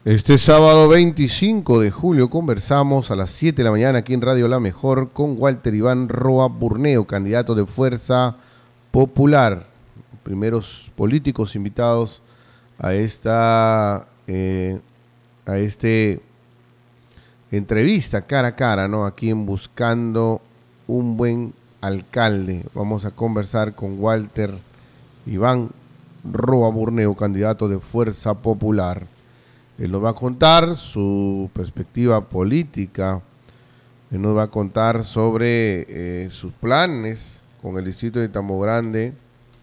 Este sábado 25 de julio conversamos a las 7 de la mañana aquí en Radio La Mejor con Walter Iván Roa Burneo, candidato de Fuerza Popular. Primeros políticos invitados a esta entrevista cara a cara, ¿no? Aquí en Buscando un Buen Alcalde. Vamos a conversar con Walter Iván Roa Burneo, candidato de Fuerza Popular. Él nos va a contar su perspectiva política, él nos va a contar sobre sus planes con el distrito de Tambo Grande,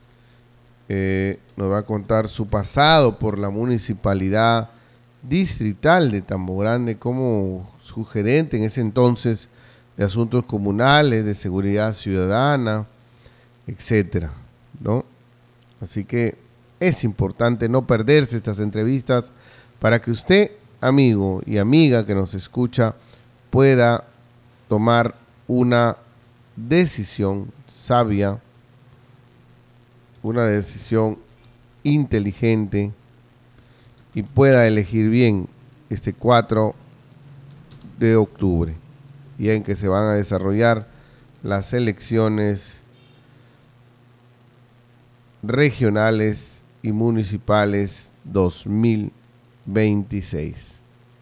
nos va a contar su pasado por la municipalidad distrital de Tambo Grande como su gerente en ese entonces de asuntos comunales, de seguridad ciudadana, etcétera, ¿no? Así que es importante no perderse estas entrevistas para que usted, amigo y amiga que nos escucha, pueda tomar una decisión sabia, una decisión inteligente y pueda elegir bien este 4 de octubre, día en que se van a desarrollar las elecciones regionales y municipales 2026.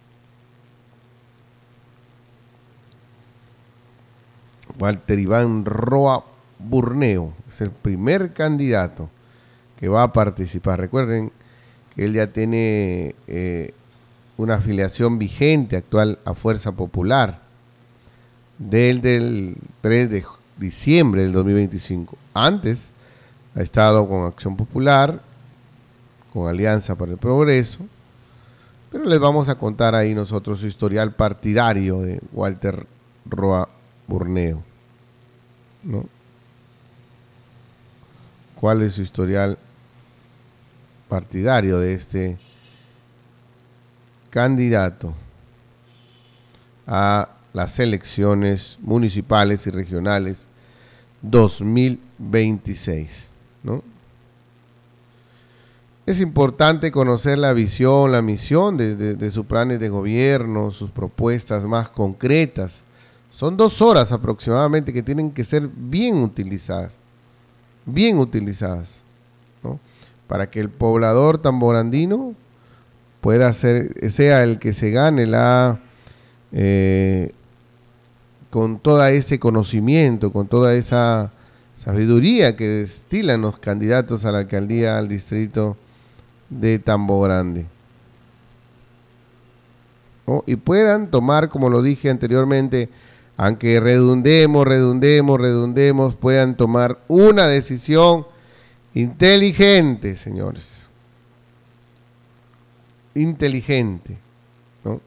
Walter Iván Roa Burneo es el primer candidato que va a participar. Recuerden que él ya tiene una afiliación vigente actual a Fuerza Popular del 3 de diciembre del 2025. Antes ha estado con Acción Popular, con Alianza para el Progreso, pero les vamos a contar ahí nosotros su historial partidario de Walter Roa Burneo, ¿no? ¿Cuál es su historial partidario de este candidato a las elecciones municipales y regionales 2026, ¿no? Es importante conocer la visión, la misión de sus planes de gobierno, sus propuestas más concretas. Son 2 horas aproximadamente que tienen que ser bien utilizadas, ¿no? Para que el poblador tamborandino pueda sea el que se gane con todo ese conocimiento, con toda esa sabiduría que destilan los candidatos a la alcaldía, al distrito de Tambo Grande, ¿no? Y puedan tomar, como lo dije anteriormente, aunque redundemos, puedan tomar una decisión inteligente, señores. Inteligente, ¿no?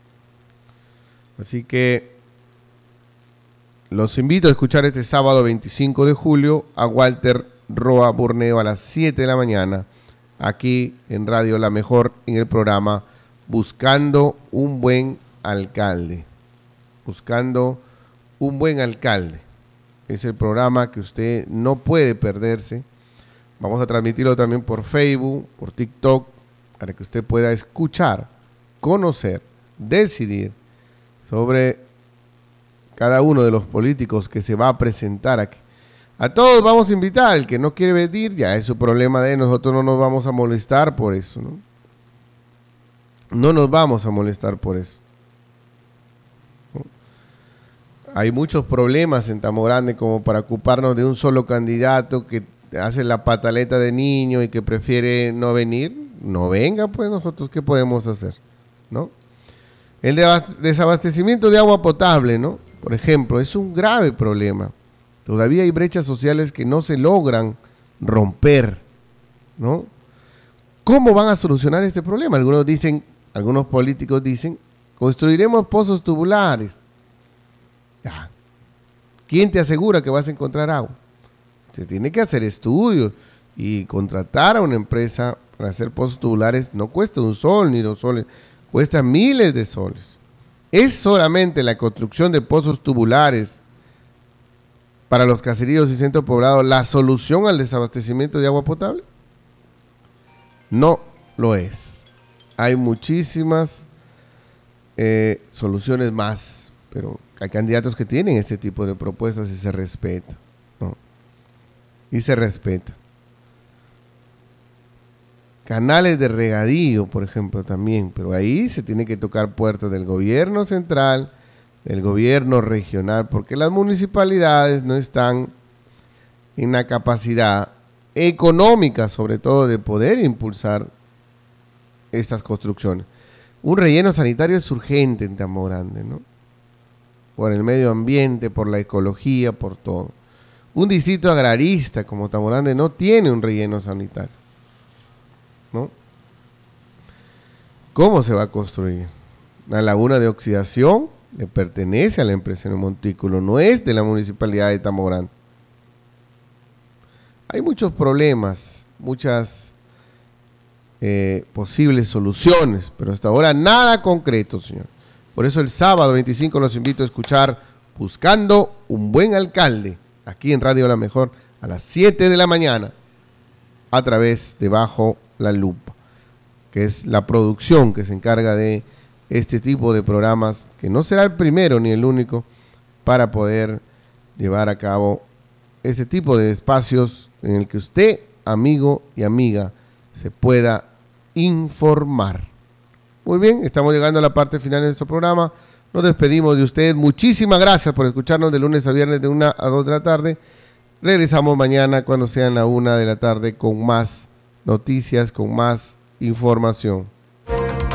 Así que los invito a escuchar este sábado 25 de julio a Walter Roa Burneo a las 7 de la mañana, aquí en Radio La Mejor, en el programa Buscando un Buen Alcalde. Buscando un Buen Alcalde. Es el programa que usted no puede perderse. Vamos a transmitirlo también por Facebook, por TikTok, para que usted pueda escuchar, conocer, decidir sobre cada uno de los políticos que se va a presentar aquí. A todos vamos a invitar. El que no quiere venir, ya es su problema de él. Nosotros no nos vamos a molestar por eso, ¿no? No nos vamos a molestar por eso, ¿no? Hay muchos problemas en Tambo Grande como para ocuparnos de un solo candidato que hace la pataleta de niño y que prefiere no venir. No venga, pues nosotros qué podemos hacer, ¿no? El desabastecimiento de agua potable, ¿no? Por ejemplo, es un grave problema. Todavía hay brechas sociales que no se logran romper, ¿no? ¿Cómo van a solucionar este problema? Algunos políticos dicen, construiremos pozos tubulares. Ya. ¿Quién te asegura que vas a encontrar agua? Se tiene que hacer estudios y contratar a una empresa para hacer pozos tubulares. No cuesta 1 sol ni 2 soles, cuesta miles de soles. ¿Es solamente la construcción de pozos tubulares para los caseríos y centros poblados la solución al desabastecimiento de agua potable? No lo es. hay muchísimas soluciones más, pero hay candidatos que tienen este tipo de propuestas y se respeta, ¿no? Y se respeta. Canales de regadío, por ejemplo, también, pero ahí se tiene que tocar puertas del gobierno central, del gobierno regional, porque las municipalidades no están en la capacidad económica, sobre todo, de poder impulsar estas construcciones. Un relleno sanitario es urgente en Tambo Grande, ¿no? Por el medio ambiente, por la ecología, por todo. Un distrito agrarista como Tambo Grande no tiene un relleno sanitario, ¿no? ¿Cómo se va a construir? La laguna de oxidación le pertenece a la empresa Montículo, no es de la municipalidad de Tambo Grande. Hay muchos problemas, muchas posibles soluciones, pero hasta ahora nada concreto, señor. Por eso el sábado 25 los invito a escuchar Buscando un Buen Alcalde, aquí en Radio La Mejor, a las 7 de la mañana, a través de Bajo la Lupa, que es la producción que se encarga de este tipo de programas, que no será el primero ni el único, para poder llevar a cabo ese tipo de espacios en el que usted, amigo y amiga, se pueda informar. Muy bien, estamos llegando a la parte final de nuestro programa. Nos despedimos de usted. Muchísimas gracias por escucharnos de lunes a viernes de 1 a 2 de la tarde. Regresamos mañana cuando sean la 1 de la tarde con más noticias, con más información.